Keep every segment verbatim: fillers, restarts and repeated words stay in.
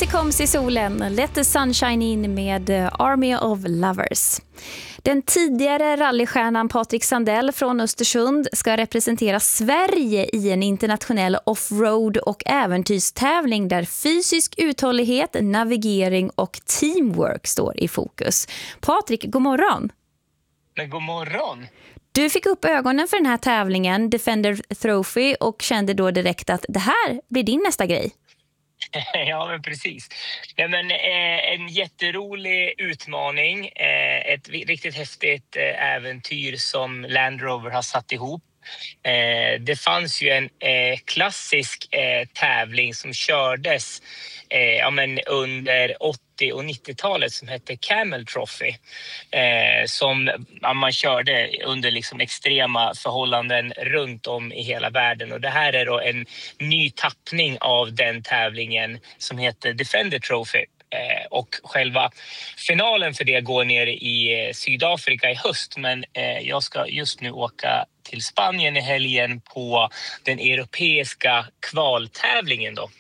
kom sig solen, Let the sunshine in med Army of Lovers. Den tidigare rallystjärnan Patrik Sandell från Östersund ska representera Sverige i en internationell offroad- och äventyrstävling där fysisk uthållighet, navigering och teamwork står i fokus. Patrik, god morgon! Men god morgon! Du fick upp ögonen för den här tävlingen, Defender Trophy, och kände då direkt att det här blir din nästa grej. Ja, men precis. Ja, men, eh, en jätterolig utmaning. Eh, ett riktigt häftigt eh, äventyr som Land Rover har satt ihop. Eh, det fanns ju en eh, klassisk eh, tävling som kördes eh, ja, men under åttio- och nittiotalet som hette Camel Trophy. Eh, som ja, man körde under liksom extrema förhållanden runt om i hela världen. Och det här är då en ny tappning av den tävlingen som heter Defender Trophy. Eh, och själva finalen för det går ner i eh, Sydafrika i höst. Men eh, jag ska just nu åka till Spanien i helgen på den europeiska kvaltävlingen då.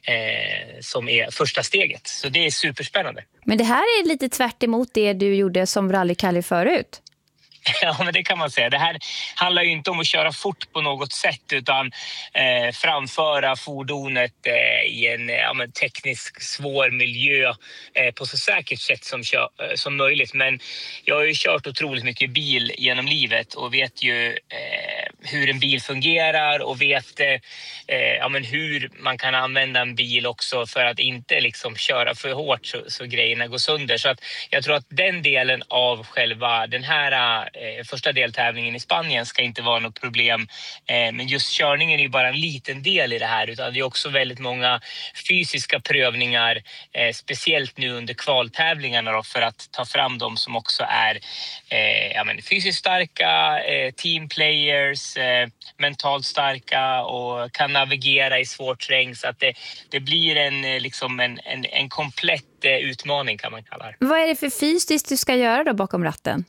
Eh, som är första steget. Så det är superspännande. Men det här är lite tvärt emot det du gjorde som rallykalle förut. Ja, men det kan man säga. Det här handlar ju inte om att köra fort på något sätt utan eh, framföra fordonet eh, i en ja, men teknisk svår miljö eh, på så säkert sätt som, kö- som möjligt. Men jag har ju kört otroligt mycket bil genom livet och vet ju eh, hur en bil fungerar och vet eh, ja, men hur man kan använda en bil också för att inte liksom köra för hårt så, så grejerna går sönder. Så att jag tror att den delen av själva den här Eh, första deltävlingen i Spanien ska inte vara något problem. Eh, men just körningen är ju bara en liten del i det här utan det är också väldigt många fysiska prövningar eh, speciellt nu under kvaltävlingarna då, för att ta fram dem som också är eh, ja, men fysiskt starka, eh, teamplayers, eh, mentalt starka och kan navigera i svår terräng så att det, det blir en, eh, liksom en, en, en komplett eh, utmaning kan man kalla det. Vad är det för fysiskt du ska göra då bakom ratten?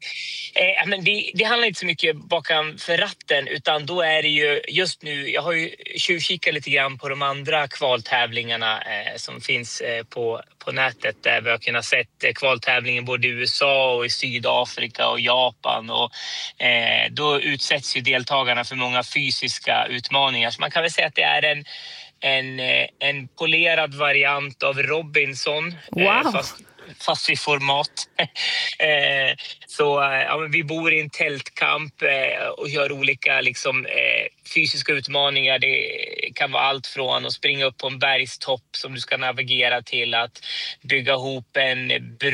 Eh, men det, det handlar inte så mycket bakom för ratten utan då är det ju just nu, jag har ju tjuvkikat lite grann på de andra kvaltävlingarna eh, som finns eh, på, på nätet där vi har kunnat sett eh, kvaltävlingen både i U S A och i Sydafrika och Japan och eh, då utsätts ju deltagarna för många fysiska utmaningar så man kan väl säga att det är en en, eh, en polerad variant av Robinson. Wow. Eh, fast fast i format. eh, så ja, men vi bor i en tältkamp eh, och gör olika liksom, eh, fysiska utmaningar. Det kan vara allt från att springa upp på en bergstopp som du ska navigera till att bygga ihop en bro